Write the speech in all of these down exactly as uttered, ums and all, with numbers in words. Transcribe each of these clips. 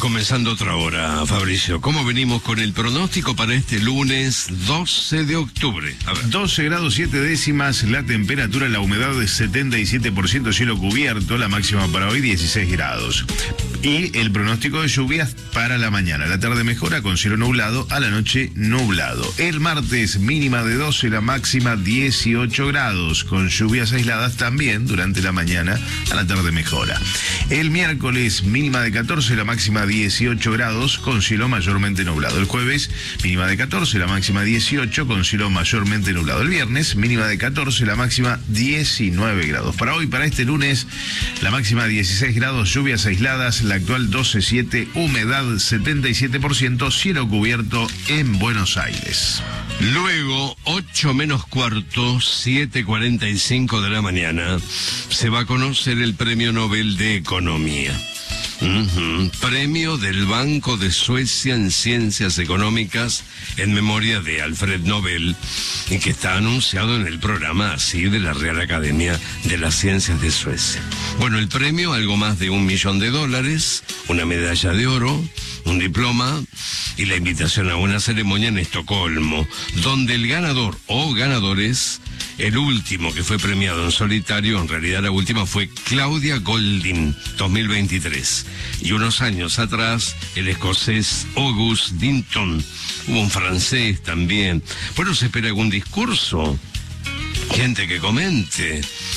comenzando otra hora, Fabricio. ¿Cómo venimos con el pronóstico para este lunes doce de octubre? A ver. doce grados siete décimas, la temperatura, la humedad de setenta y siete por ciento, cielo cubierto, la máxima para hoy dieciséis grados. Y el pronóstico de lluvias para la mañana. La tarde mejora con cielo nublado, a la noche nublado. El martes mínima de doce, la máxima dieciocho grados, con lluvias aisladas también durante la mañana, a la tarde mejora. El miércoles mínima de catorce, la máxima dieciocho grados, con cielo mayormente nublado. El jueves mínima de catorce, la máxima dieciocho, con cielo mayormente nublado. El viernes mínima de catorce, la máxima diecinueve grados. Para hoy, para este lunes, la máxima dieciséis grados, lluvias aisladas, la actual doce siete, humedad setenta y siete por ciento, cielo cubierto en Buenos Aires. Luego, ocho menos cuarto, siete cuarenta y cinco de la mañana, se va a conocer el Premio Nobel de Economía. Uh-huh. Premio del Banco de Suecia en Ciencias Económicas en memoria de Alfred Nobel, y que está anunciado en el programa así de la Real Academia de las Ciencias de Suecia. Bueno, el premio, algo más de un millón de dólares, una medalla de oro, un diploma y la invitación a una ceremonia en Estocolmo, donde el ganador o ganadores, el último que fue premiado en solitario, en realidad la última fue Claudia Goldin, dos mil veintitrés. Y unos años atrás, el escocés August Dinton. Hubo un francés también. Bueno, se espera algún discurso. Gente que comente.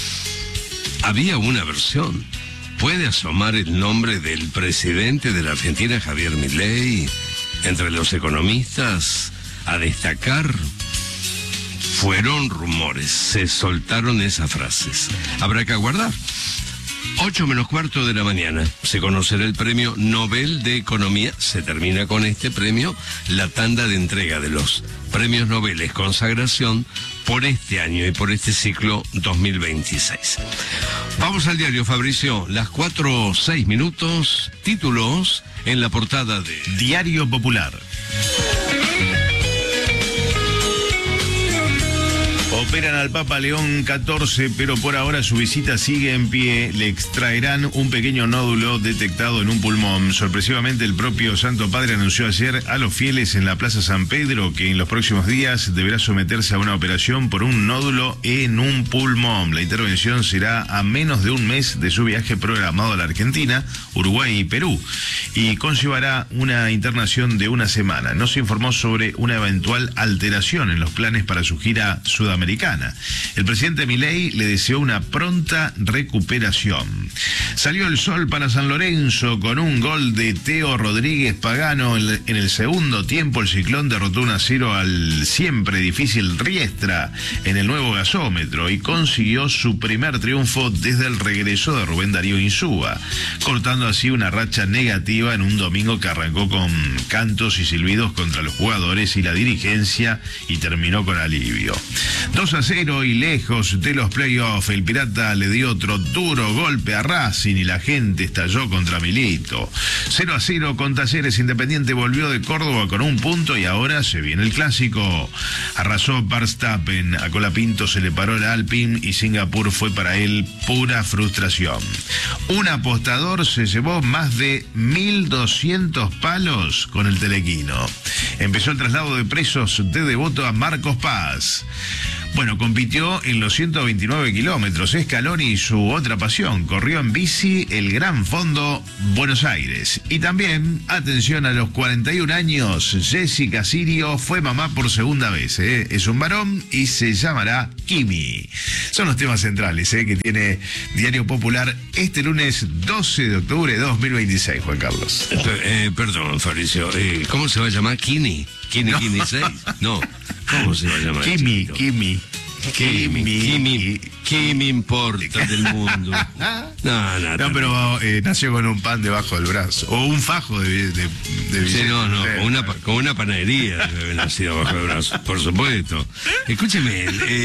Había una versión. ¿Puede asomar el nombre del presidente de la Argentina, Javier Milei, entre los economistas a destacar? Fueron rumores, se soltaron esas frases. Habrá que aguardar. Ocho menos cuarto de la mañana se conocerá el Premio Nobel de Economía. Se termina con este premio la tanda de entrega de los Premios Nobel consagración por este año y por este ciclo dos mil veintiséis. Vamos al diario, Fabricio. Las cuatro seis minutos, títulos en la portada de Diario Popular. Operan al Papa León catorce, pero por ahora su visita sigue en pie. Le extraerán un pequeño nódulo detectado en un pulmón. Sorpresivamente, el propio Santo Padre anunció ayer a los fieles en la Plaza San Pedro que en los próximos días deberá someterse a una operación por un nódulo en un pulmón. La intervención será a menos de un mes de su viaje programado a la Argentina, Uruguay y Perú, y conllevará una internación de una semana. No se informó sobre una eventual alteración en los planes para su gira sudamericana. El presidente Milei le deseó una pronta recuperación. Salió el sol para San Lorenzo con un gol de Teo Rodríguez Pagano. En el segundo tiempo, el Ciclón derrotó uno a cero al siempre difícil Riestra en el nuevo gasómetro y consiguió su primer triunfo desde el regreso de Rubén Darío Insúa, cortando así una racha negativa en un domingo que arrancó con cantos y silbidos contra los jugadores y la dirigencia y terminó con alivio. dos a cero y lejos de los playoffs, el Pirata le dio otro duro golpe a Racing y la gente estalló contra Milito. cero a cero con Talleres. Independiente volvió de Córdoba con un punto y ahora se viene el clásico. Arrasó Verstappen, a Colapinto se le paró el Alpine y Singapur fue para él pura frustración. Un apostador se llevó más de mil doscientos palos con el telequino. Empezó el traslado de presos de Devoto a Marcos Paz. Bueno, compitió en los ciento veintinueve kilómetros. Scaloni y su otra pasión. Corrió en bici el Gran Fondo Buenos Aires. Y también, atención, a los cuarenta y un años, Jessica Sirio fue mamá por segunda vez. ¿eh? Es un varón y se llamará Kimi. Son los temas centrales ¿eh? que tiene Diario Popular este lunes doce de octubre de dos mil veintiséis, Juan Carlos. Eh, perdón, Fabricio. Eh, ¿Cómo se va a llamar? ¿Kini? ¿Kini, no. Kini seis? No. ¿Cómo se va a llamar? Kimi, Kimi. Kimi, Kimi, ¿qué me importa del mundo? No, no, no pero eh, nació con un pan debajo del brazo. O un fajo de... de, de sí, no, no, con una, con una panadería debe haber nacido bajo el brazo, por supuesto. Escúcheme,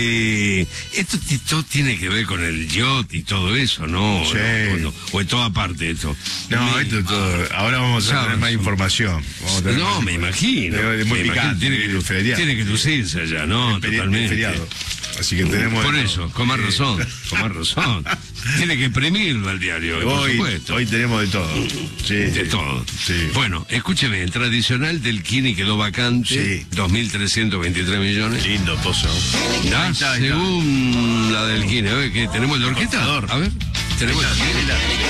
eh, esto, esto tiene que ver con el yacht y todo eso, ¿no? Sí. O, no, o es toda parte de esto. No, me, esto es todo. Ahora vamos a tener más información. Vamos a tener no, más me imagino. Es muy me picante. Imagino, tiene, que, tiene que lucirse allá, ¿no? El Totalmente. feriado. Así que tenemos... Por eso, con más razón. razón, con más razón. Tiene que imprimirlo al diario, hoy, por supuesto. Hoy tenemos de todo. Sí, de sí, todo. Sí. Bueno, escúcheme, el tradicional del Kini quedó vacante, Sí. dos mil trescientos veintitrés millones. Lindo pozo. La Ahí está, ahí está. según la del Kini, a ver, ¿qué tenemos la orquesta? Contador. A ver, tenemos Ahí el está, Kini. ahí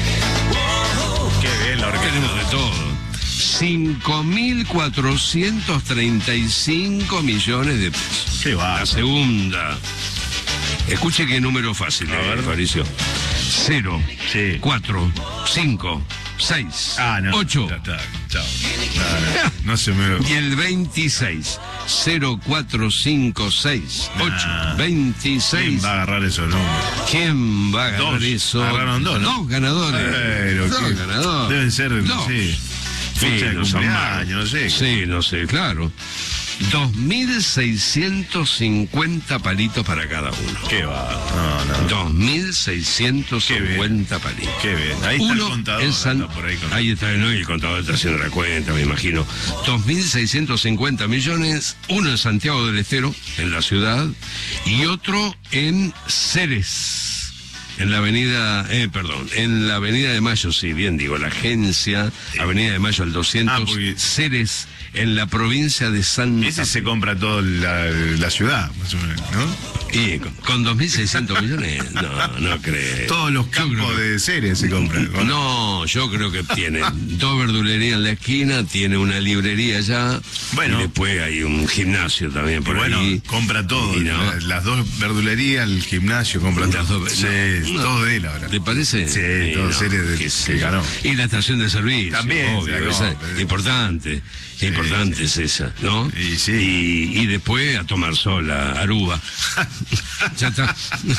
está. Qué bien la orquesta. Tenemos de todo. cinco mil cuatrocientos treinta y cinco millones de pesos. Qué va. La segunda. Escuche qué número fácil, A ver. eh, Fabricio. cero, Sí. cuatro, cinco, seis, Ah, no. ocho. Ya está. Chao. No, no, no se me... Y el veintiséis. cero, cuatro, cinco, seis, Nah. ocho. veintiséis. ¿Quién va a agarrar esos números? ¿Quién va a ganar Dos. eso? Agarraron dos, ¿no? Dos ganadores. Pero dos qué- ganadores. Deben ser, Dos. sí. Sí, Fecha de no son cumpleaños, malos. no sé. Sí, no sé, claro. dos mil seiscientos cincuenta palitos para cada uno. Qué va. No, no. dos mil seiscientos cincuenta palitos. Qué bien. Ahí está Uno el contador. en San- anda por ahí con- ahí está, ¿no? Y el contador está haciendo la cuenta, me imagino. dos mil seiscientos cincuenta millones, uno en Santiago del Estero, en la ciudad, y otro en Ceres. En la avenida, eh, perdón, en la avenida de Mayo, sí, bien digo, la agencia, avenida de Mayo al doscientos, Ah, porque- Ceres, en la provincia de Santa Ese se Fe. compra toda la, la ciudad, más o menos, ¿no? Y con, con dos mil seiscientos millones, no, no creo. Todos los Yo creo campos que- de series se compran. ¿no? No, yo creo que tiene dos verdulerías en la esquina, tiene una librería allá, Bueno. y después hay un gimnasio también Y por bueno, ahí. compra todo. Y no. la- las dos verdulerías, el gimnasio, compran Las todo. dos- Sí, no, todo de él ahora. ¿Te parece? Sí, todo series de- qué que sé yo. ganó. Y la estación de servicio, También, obvio, se esa- compra. importante, Sí, importante sí. es esa, ¿no? Y sí. Y, y después a tomar sol a Aruba. Ya está.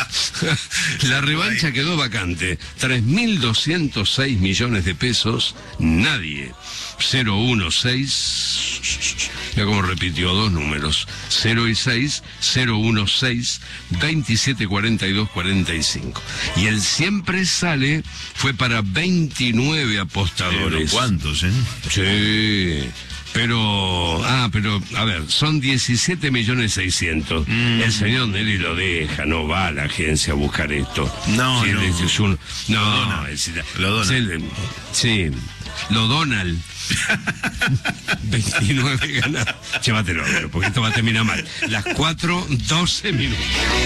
La revancha quedó vacante. tres mil doscientos seis millones de pesos, nadie. cero uno seis, mira cómo repitió dos números, cero y seis, cero uno seis, veintisiete cuarenta y dos cuarenta y cinco. Y el siempre sale fue para veintinueve Pero apostadores. ¿cuántos, eh? Sí, pero, ah, pero, a ver, son diecisiete millones seiscientos. Mm. El señor Nelly lo deja, no va a la agencia a buscar esto. No, Sí, no. es- es un- no, Lo dona. es- Lo dona. se- Sí, lo donan. veintinueve ganados. Llévatelo, porque esto va a terminar mal. Las cuatro, doce minutos.